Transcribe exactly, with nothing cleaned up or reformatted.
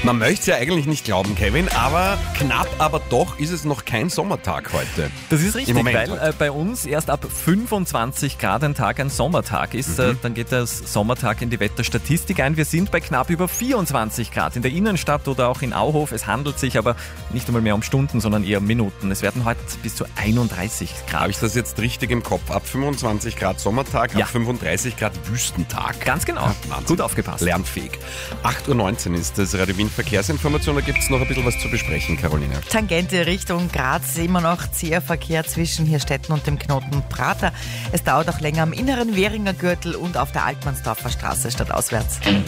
Man möchte es ja eigentlich nicht glauben, Kevin, aber knapp, aber doch ist es noch kein Sommertag heute. Das ist richtig, Im Moment weil äh, bei uns erst ab fünfundzwanzig Grad ein Tag ein Sommertag ist. Mhm. Äh, dann geht das Sommertag in die Wetterstatistik ein. Wir sind bei knapp über vierundzwanzig Grad in der Innenstadt oder auch in Auhof. Es handelt sich aber nicht einmal mehr um Stunden, sondern eher um Minuten. Es werden heute bis zu einunddreißig Grad. Habe ich das jetzt richtig im Kopf? Ab fünfundzwanzig Grad Sommertag, Ja. ab fünfunddreißig Grad Wüstentag. Ganz genau. Wahnsinn. Gut aufgepasst. Lernfähig. acht Uhr neunzehn ist das Radio Wien Verkehrsinformation. Da gibt es noch ein bisschen was zu besprechen, Caroline. Tangente Richtung Graz, immer noch zäher Verkehr zwischen Hirstetten und dem Knoten Prater. Es dauert auch länger am inneren Währinger Gürtel und auf der Altmannsdorfer Straße stadtauswärts.